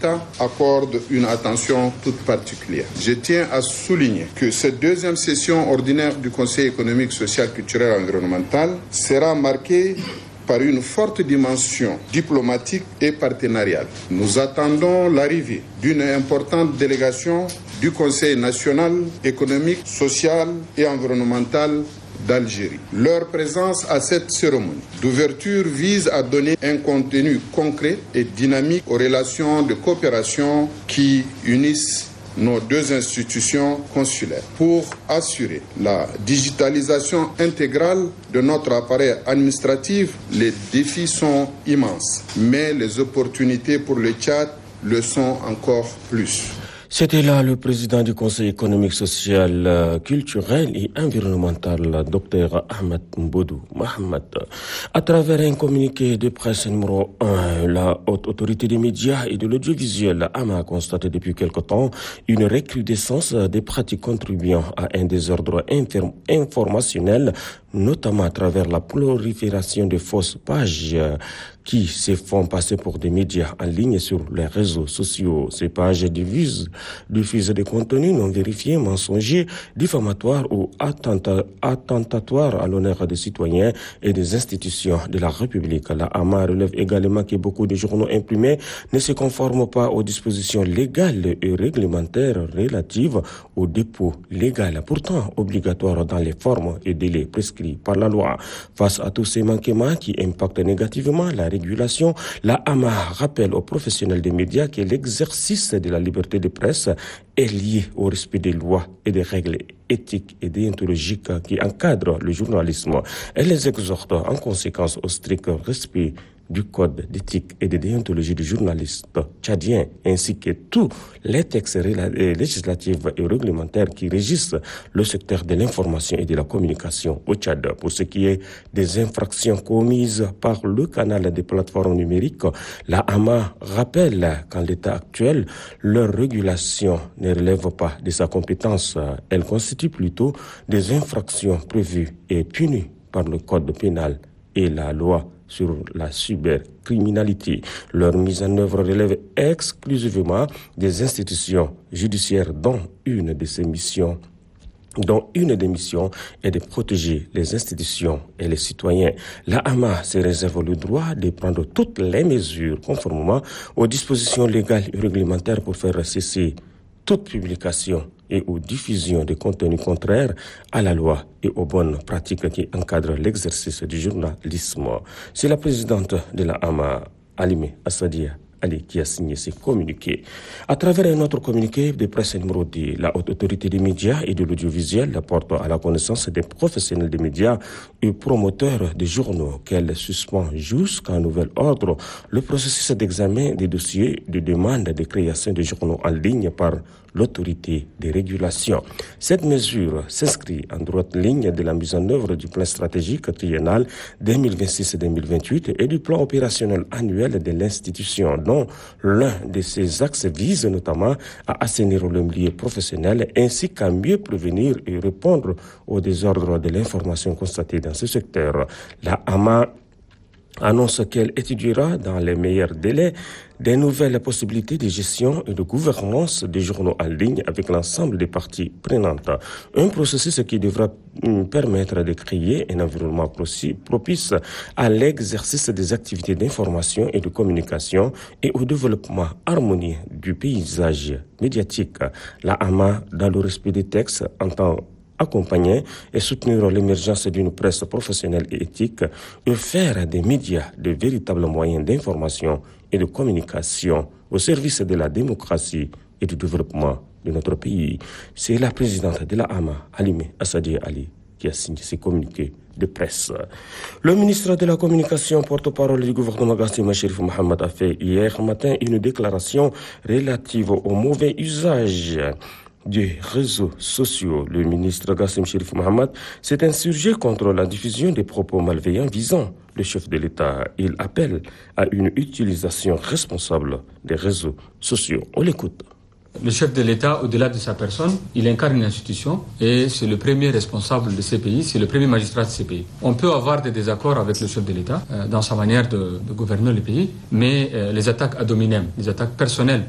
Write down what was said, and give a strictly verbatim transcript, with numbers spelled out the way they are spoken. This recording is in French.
l'État accorde une attention toute particulière. Je tiens à souligner que cette deuxième session ordinaire du Conseil économique, social, culturel et environnemental sera marquée par une forte dimension diplomatique et partenariale. Nous attendons l'arrivée d'une importante délégation du Conseil national économique, social et environnemental d'Algérie. Leur présence à cette cérémonie d'ouverture vise à donner un contenu concret et dynamique aux relations de coopération qui unissent nos deux institutions consulaires. Pour assurer la digitalisation intégrale de notre appareil administratif, les défis sont immenses, mais les opportunités pour le Tchad le sont encore plus. C'était là le président du Conseil économique, social, culturel et environnemental, Dr Ahmed Mbodou Mohamed. À travers un communiqué de presse numéro un, la haute autorité des médias et de l'audiovisuel, A M A, a constaté depuis quelque temps une recrudescence des pratiques contribuant à un désordre inter- informationnel, notamment à travers la prolifération de fausses pages qui se font passer pour des médias en ligne sur les réseaux sociaux. Ces pages diffusent, diffusent des contenus non vérifiés, mensongers, diffamatoires ou attenta- attentatoires à l'honneur des citoyens et des institutions de la République. La A M A relève également que beaucoup de journaux imprimés ne se conforment pas aux dispositions légales et réglementaires relatives au dépôt légal, pourtant obligatoire dans les formes et délais prescrits par la loi. Face à tous ces manquements qui impactent négativement la régulation, la A M A rappelle aux professionnels des médias que l'exercice de la liberté de presse est lié au respect des lois et des règles éthiques et déontologiques qui encadrent le journalisme. Elle les exhorte en conséquence au strict respect du code d'éthique et de déontologie du journaliste tchadien, ainsi que tous les textes législatifs et réglementaires qui régissent le secteur de l'information et de la communication au Tchad. Pour ce qui est des infractions commises par le canal des plateformes numériques, la A M A rappelle qu'en l'état actuel, leur régulation ne relève pas de sa compétence. Elle constitue plutôt des infractions prévues et punies par le code pénal et la loi sur la cybercriminalité. Leur mise en œuvre relève exclusivement des institutions judiciaires dont une de ces missions dont une des missions est de protéger les institutions et les citoyens. La A M A se réserve le droit de prendre toutes les mesures conformément aux dispositions légales et réglementaires pour faire cesser toute publication et aux diffusions de contenus contraires à la loi et aux bonnes pratiques qui encadrent l'exercice du journalisme. C'est la présidente de la A M A, Alimé Assadia Ali, qui a signé ces communiqués. À travers un autre communiqué de presse numéro deux, la haute autorité des médias et de l'audiovisuel porte à la connaissance des professionnels des médias et promoteurs des journaux qu'elle suspend jusqu'à nouvel ordre le processus d'examen des dossiers de demande de création de journaux en ligne par l'autorité de régulation. Cette mesure s'inscrit en droite ligne de la mise en œuvre du plan stratégique triennal deux mille vingt-six deux mille vingt-huit et du plan opérationnel annuel de l'institution, dont l'un de ces axes vise notamment à assainir le milieu professionnel ainsi qu'à mieux prévenir et répondre aux désordres de l'information constatée dans ce secteur. La A M A annonce qu'elle étudiera dans les meilleurs délais des nouvelles possibilités de gestion et de gouvernance des journaux en ligne avec l'ensemble des parties prenantes. Un processus qui devra permettre de créer un environnement propice à l'exercice des activités d'information et de communication et au développement harmonieux du paysage médiatique. La A M A, dans le respect des textes, entend accompagner et soutenir l'émergence d'une presse professionnelle et éthique et faire des médias de véritables moyens d'information et de communication au service de la démocratie et du développement de notre pays. C'est la présidente de la A M A, Alimé Assadia Ali, qui a signé ces communiqués de presse. Le ministre de la Communication, porte-parole du gouvernement Gassima Chérif Mohamed, a fait hier matin une déclaration relative au mauvais usage des réseaux sociaux. Le ministre Gassim Chérif Mohamed s'est insurgé contre la diffusion des propos malveillants visant le chef de l'État. Il appelle à une utilisation responsable des réseaux sociaux. On l'écoute. Le chef de l'État, au-delà de sa personne, il incarne une institution et c'est le premier responsable de ces pays, c'est le premier magistrat de ces pays. On peut avoir des désaccords avec le chef de l'État euh, dans sa manière de, de gouverner le pays, mais euh, les attaques ad hominem, les attaques personnelles